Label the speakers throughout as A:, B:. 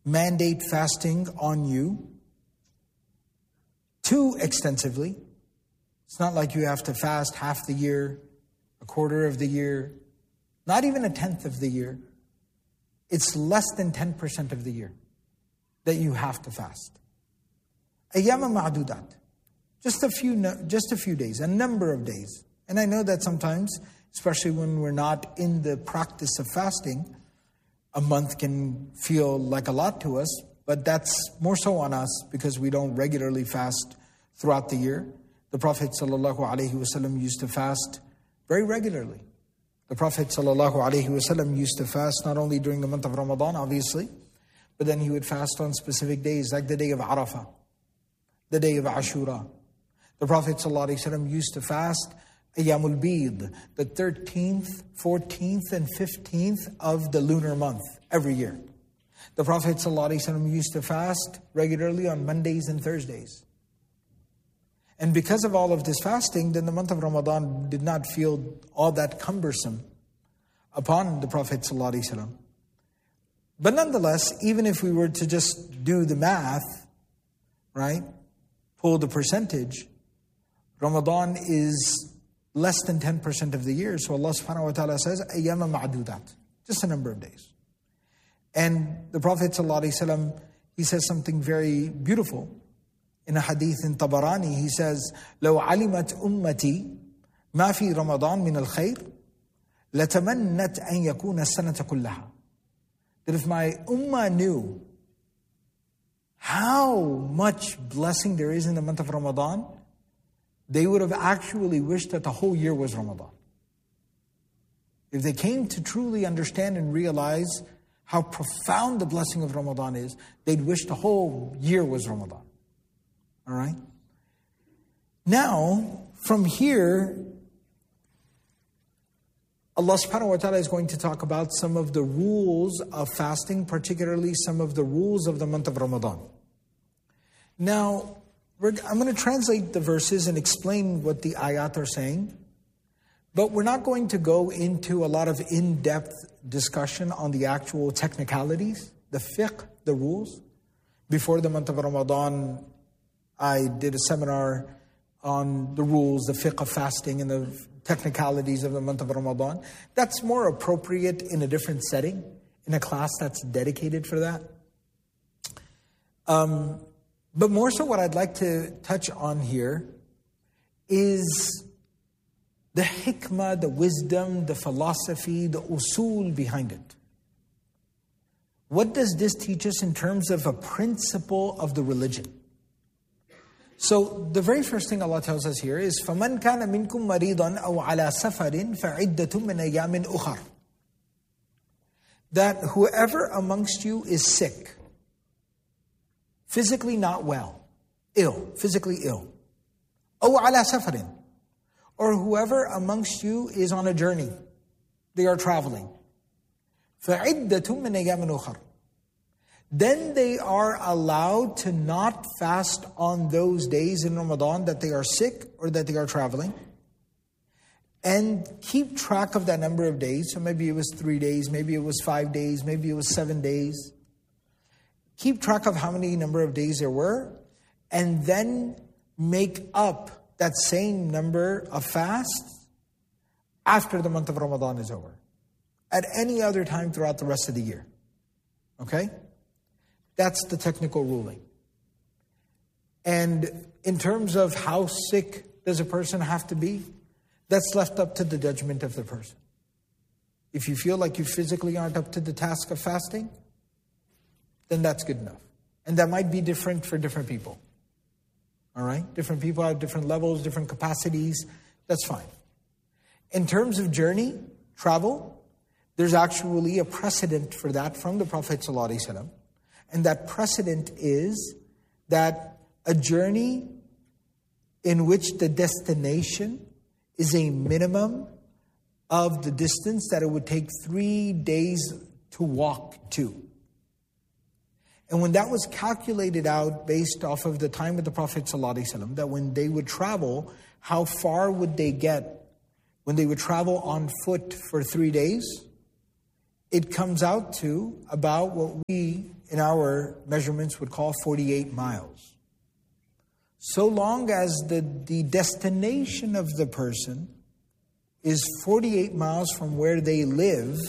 A: mandate fasting on you too extensively. It's not like you have to fast half the year, a quarter of the year, not even a tenth of the year. It's less than 10% of the year that you have to fast. Ayyama ma'dudat. Just a few days, a number of days. And I know that sometimes, especially when we're not in the practice of fasting, a month can feel like a lot to us, but that's more so on us because we don't regularly fast throughout the year. The Prophet ﷺ used to fast very regularly. The Prophet ﷺ used to fast not only during the month of Ramadan, obviously, but then he would fast on specific days, like the day of Arafah, the day of Ashura. The Prophet ﷺ used to fast Ayyamul Bid, the 13th, 14th, and 15th of the lunar month every year. The Prophet ﷺ used to fast regularly on Mondays and Thursdays. And because of all of this fasting, then the month of Ramadan did not feel all that cumbersome upon the Prophet ﷺ. But nonetheless, even if we were to just do the math, right, pull the percentage, Ramadan is less than 10% of the year. So Allah subhanahu wa ta'ala says, ayyama ma'dudat, just a number of days. And the Prophet ﷺ, he says something very beautiful. In a hadith in Tabarani, he says, لو علمت أمتي ما في رمضان من الخير لتمنت أن يكون السنة كلها. That if my ummah knew how much blessing there is in the month of Ramadan, they would have actually wished that the whole year was Ramadan. If they came to truly understand and realize how profound the blessing of Ramadan is, they'd wish the whole year was Ramadan. All right? Now, from here, Allah subhanahu wa ta'ala is going to talk about some of the rules of fasting, particularly some of the rules of the month of Ramadan. Now, I'm going to translate the verses and explain what the ayat are saying, but we're not going to go into a lot of in-depth discussion on the actual technicalities, the fiqh, the rules. Before the month of Ramadan, I did a seminar on the rules, the fiqh of fasting and the technicalities of the month of Ramadan. That's more appropriate in a different setting, in a class that's dedicated for that. But more so what I'd like to touch on here is the hikmah, the wisdom, the philosophy, the usul behind it. What does this teach us in terms of a principle of the religion? So the very first thing Allah tells us here is فَمَنْ كَانَ مِنْكُمْ مَرِيضًا أَوْ عَلَى سَفَرٍ فَعِدَّةٌ مِنْ أَيَّامٍ أُخَرٍ. That whoever amongst you is sick, physically not well, ill, physically ill, أَوْ عَلَى سَفَرٍ, or whoever amongst you is on a journey, they are traveling, فَعِدَّةٌ مِنْ أَيَّامٍ أُخَرٍ, then they are allowed to not fast on those days in Ramadan that they are sick or that they are traveling, and keep track of that number of days. So maybe it was 3 days, maybe it was 5 days, maybe it was 7 days. Keep track of how many number of days there were, and then make up that same number of fasts after the month of Ramadan is over, at any other time throughout the rest of the year. Okay? That's the technical ruling. And in terms of how sick does a person have to be, that's left up to the judgment of the person. If you feel like you physically aren't up to the task of fasting, then that's good enough. And that might be different for different people. All right? Different people have different levels, different capacities. That's fine. In terms of journey, travel, there's actually a precedent for that from the Prophet ﷺ. And that precedent is that a journey in which the destination is a minimum of the distance that it would take 3 days to walk to. And when that was calculated out based off of the time of the Prophet ﷺ, that when they would travel, how far would they get when they would travel on foot for 3 days? it comes out to about what we, in our measurements, would call 48 miles. So long as the destination of the person is 48 miles from where they live,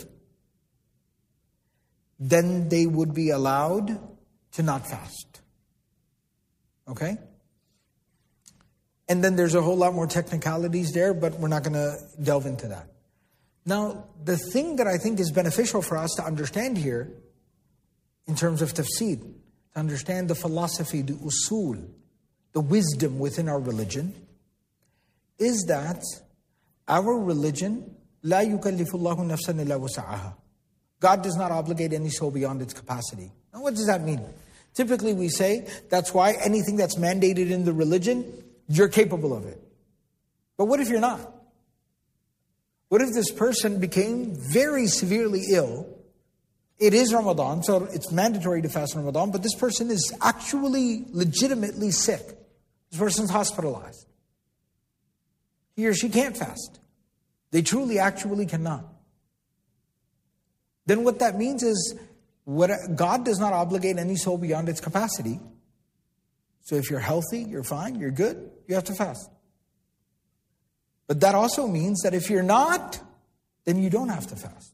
A: then they would be allowed to not fast. Okay? And then there's a whole lot more technicalities there, but we're not going to delve into that. Now, the thing that I think is beneficial for us to understand here, in terms of tafsir, to understand the philosophy, the usul, the wisdom within our religion, is that our religion, لا يكلف الله نفسا إلا وسعها. God does not obligate any soul beyond its capacity. Now, what does that mean? Typically we say, that's why anything that's mandated in the religion, you're capable of it. But what if you're not? What if this person became very severely ill? It is Ramadan, so it's mandatory to fast in Ramadan, but this person is actually legitimately sick. This person's hospitalized. He or she can't fast. They truly, actually cannot. Then what that means is, God does not obligate any soul beyond its capacity. So if you're healthy, you're fine, you're good, you have to fast. But that also means that if you're not, then you don't have to fast.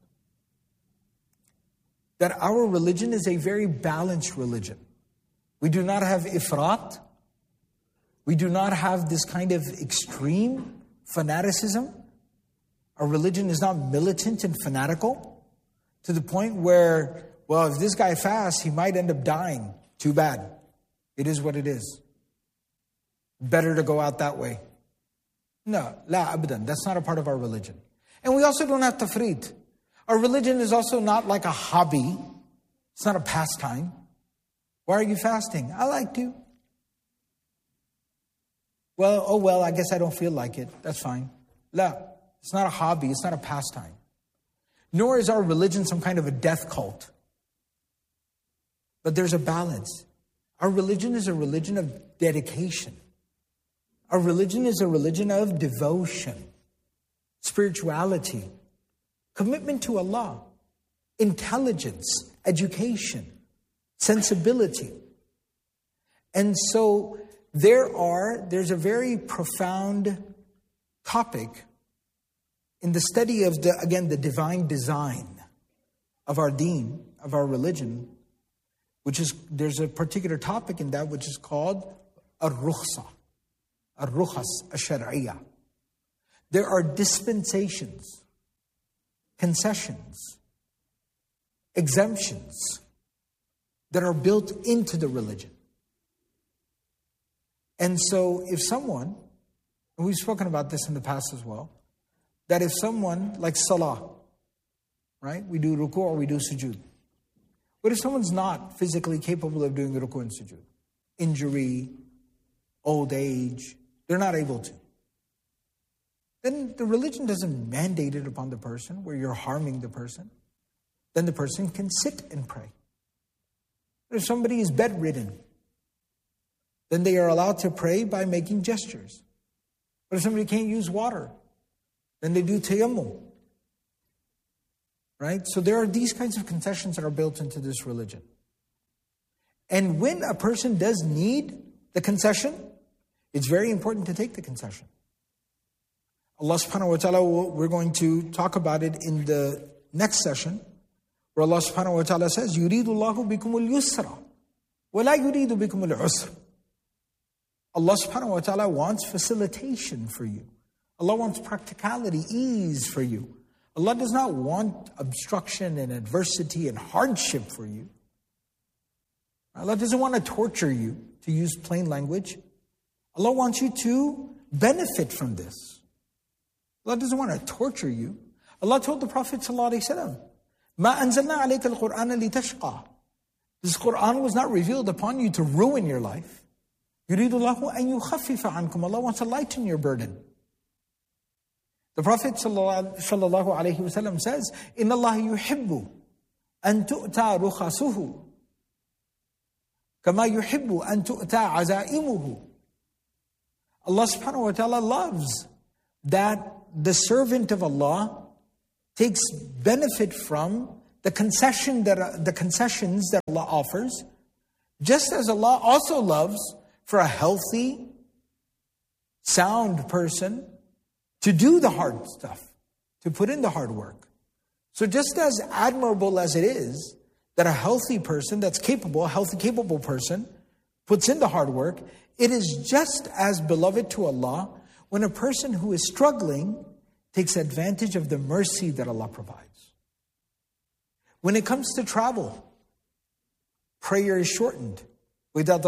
A: That our religion is a very balanced religion. We do not have ifrat. We do not have this kind of extreme fanaticism. Our religion is not militant and fanatical to the point where, well, if this guy fasts, he might end up dying. Too bad. It is what it is. Better to go out that way. No, la abadan. That's not a part of our religion. And we also don't have tafrit. Our religion is also not like a hobby. It's not a pastime. Why are you fasting? I like to. Well, I guess I don't feel like it. That's fine. La, it's not a hobby. It's not a pastime. Nor is our religion some kind of a death cult. But there's a balance. Our religion is a religion of dedication. Our religion is a religion of devotion, spirituality, commitment to Allah, intelligence, education, sensibility. And so there's a very profound topic in the study of the divine design of our deen, of our religion, there's a particular topic in that which is called ar-rukhsa, ar-rukhas ash-shar'iyya. There are dispensations, concessions, exemptions that are built into the religion. And so if someone, and we've spoken about this in the past as well, that if someone, like salah, right? We do ruku' or we do sujood. But if someone's not physically capable of doing ruku' and sujood, injury, old age, they're not able to, then the religion doesn't mandate it upon the person where you're harming the person. Then the person can sit and pray. But if somebody is bedridden, then they are allowed to pray by making gestures. But if somebody can't use water, then they do tayammum. Right? So there are these kinds of concessions that are built into this religion. And when a person does need the concession, it's very important to take the concession. Allah subhanahu wa ta'ala, we're going to talk about it in the next session, where Allah subhanahu wa ta'ala says, يُرِيدُ اللَّهُ بِكُمُ الْيُسْرَ وَلَا يُرِيدُ بِكُمُ الْعُسْرَ. Allah subhanahu wa ta'ala wants facilitation for you. Allah wants practicality, ease for you. Allah does not want obstruction and adversity and hardship for you. Allah doesn't want to torture you, to use plain language. Allah wants you to benefit from this. Allah doesn't want to torture you. Allah told the Prophet ﷺ, مَا أَنزَلْنَا عَلَيْكَ الْقُرْآنَ لِتَشْقَى. This Qur'an was not revealed upon you to ruin your life. يُرِيدُ اللَّهُ أَن يُخَفِّفَ عَنْكُمْ. Allah wants to lighten your burden. The Prophet sallallahu alaihi wasallam says, إِنَّ اللَّهَ يُحِبُّ أَن تُؤْتَى رُخَصُهُ كَمَا يُحِبُّ أَن تُؤْتَى عَزَائِمُهُ. Allah subhanahu wa ta'ala loves that the servant of Allah takes benefit from the concessions that Allah offers, just as Allah also loves for a healthy, sound person to do the hard stuff, to put in the hard work. So just as admirable as it is that a healthy person that's capable, a healthy, capable person puts in the hard work, it is just as beloved to Allah when a person who is struggling takes advantage of the mercy that Allah provides. When it comes to travel, prayer is shortened. We shorten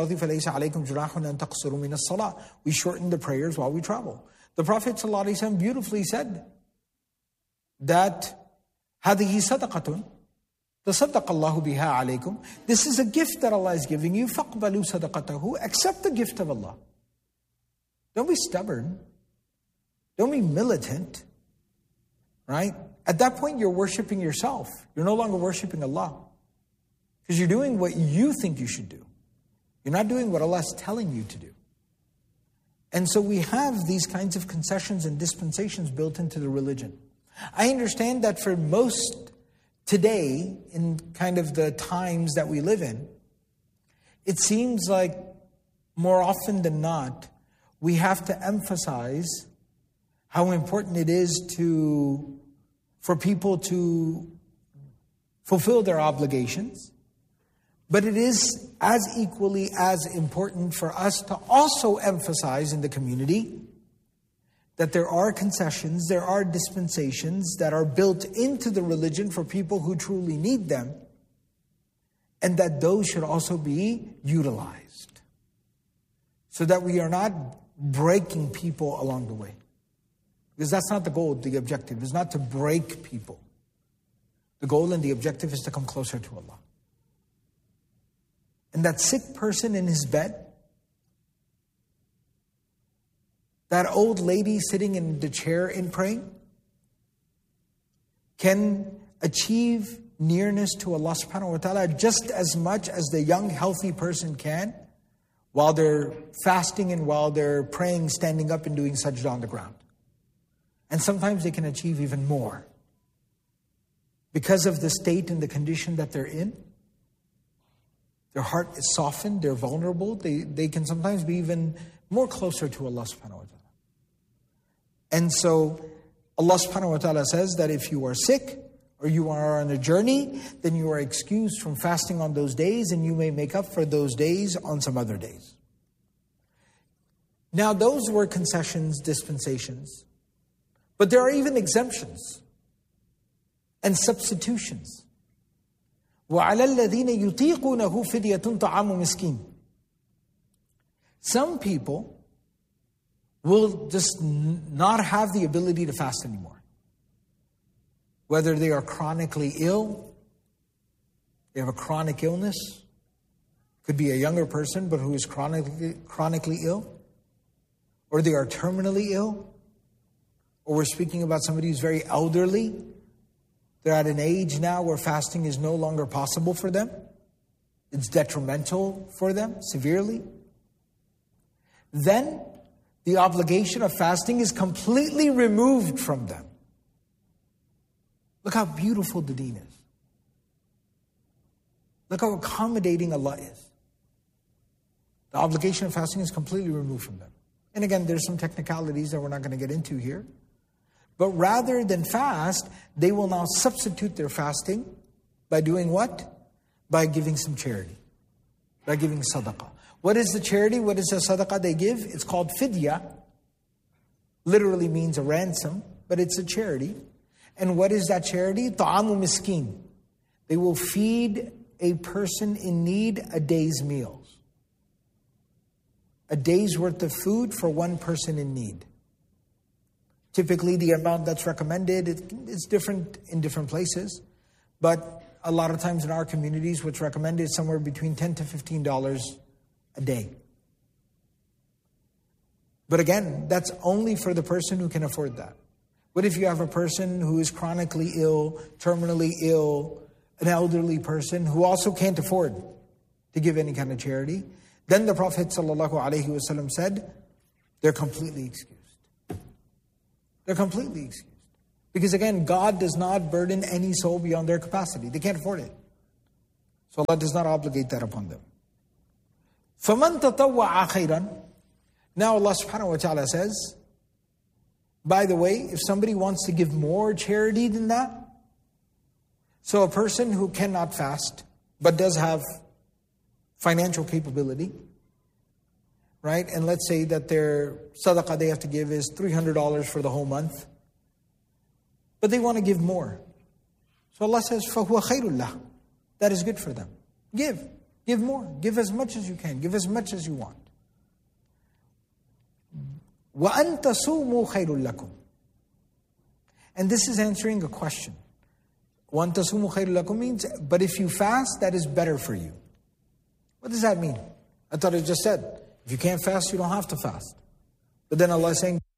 A: the prayers while we travel. The Prophet ﷺ beautifully said that هَذِهِ صَدَقَةٌ تَصَدَّقَ اللَّهُ بِهَا عَلَيْكُمْ. This is a gift that Allah is giving you. فَقْبَلُوا صَدَقَتَهُ. Accept the gift of Allah. Don't be stubborn. Don't be militant. Right? At that point, you're worshiping yourself. You're no longer worshiping Allah. Because you're doing what you think you should do. You're not doing what Allah is telling you to do. And so we have these kinds of concessions and dispensations built into the religion. I understand that for most today, in kind of the times that we live in, it seems like more often than not, we have to emphasize how important it is for people to fulfill their obligations. But it is as equally as important for us to also emphasize in the community that there are concessions, there are dispensations that are built into the religion for people who truly need them, and that those should also be utilized so that we are not breaking people along the way. Because that's not the goal, the objective is not to break people. The goal and the objective is to come closer to Allah. And that sick person in his bed, that old lady sitting in the chair and praying, can achieve nearness to Allah subhanahu wa ta'ala just as much as the young, healthy person can while they're fasting and while they're praying, standing up and doing sajda on the ground. And sometimes they can achieve even more. Because of the state and the condition that they're in, their heart is softened, they're vulnerable, they can sometimes be even more closer to Allah subhanahu wa ta'ala. And so Allah subhanahu wa ta'ala says that if you are sick or you are on a journey, then you are excused from fasting on those days and you may make up for those days on some other days. Now those were concessions, dispensations. But there are even exemptions and substitutions. وَعَلَى الَّذِينَ يُطِيقُونَهُ فِدْيَةٌ طَعَامُ مِسْكِينٍ. Some people will just not have the ability to fast anymore. Whether they are chronically ill, they have a chronic illness, could be a younger person but who is chronically ill, or they are terminally ill, or we're speaking about somebody who's very elderly. They're at an age now where fasting is no longer possible for them. It's detrimental for them severely. Then the obligation of fasting is completely removed from them. Look how beautiful the deen is. Look how accommodating Allah is. The obligation of fasting is completely removed from them. And again, there's some technicalities that we're not going to get into here. But rather than fast, they will now substitute their fasting by doing what? By giving some charity. By giving sadaqah. What is the charity? What is the sadaqah they give? It's called fidya. Literally means a ransom, but it's a charity. And what is that charity? Ta'amu miskin. They will feed a person in need a day's meals. A day's worth of food for one person in need. Typically, the amount that's recommended, it's different in different places. But a lot of times in our communities, what's recommended is somewhere between $10 to $15 a day. But again, that's only for the person who can afford that. What if you have a person who is chronically ill, terminally ill, an elderly person who also can't afford to give any kind of charity? Then the Prophet ﷺ said, they're completely excused. They're completely excused. Because again, God does not burden any soul beyond their capacity. They can't afford it. So Allah does not obligate that upon them. فَمَنْ تَطَوَّعَ خَيْرًا. Now Allah subhanahu wa ta'ala says, by the way, if somebody wants to give more charity than that, so a person who cannot fast, but does have financial capability, right? And let's say that their sadaqah they have to give is $300 for the whole month, but they want to give more. So Allah says, فَهُوَ خَيْرٌ لَهُ. That is good for them. Give more. Give as much as you can. Give as much as you want. وَأَن تَصُومُوا خَيْرٌ لَكُمْ. And this is answering a question. وَأَن تَصُومُوا خَيْرٌ لَكُمْ means, but if you fast, that is better for you. What does that mean? I thought it just said, if you can't fast, you don't have to fast. But then Allah is saying,